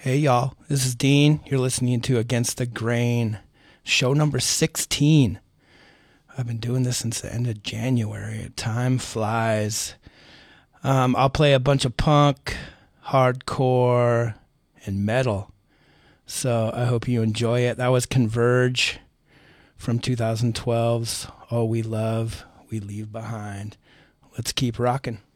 Hey y'all, this is Dean. You're listening to Against the Grain, show number 16. I've been doing this since the end of January. Time flies. I'll play a bunch of punk, hardcore, and metal. So I hope you enjoy it. That was Converge from 2012's All We Love, We Leave Behind. Let's keep rocking.